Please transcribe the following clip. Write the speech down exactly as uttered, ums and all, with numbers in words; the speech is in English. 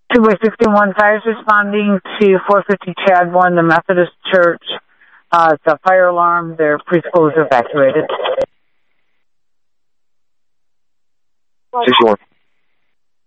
two by sixty-one, fires responding to four fifty Chadbourne, the Methodist Church. Uh, it's a fire alarm. Their preschool is evacuated. sixty-one.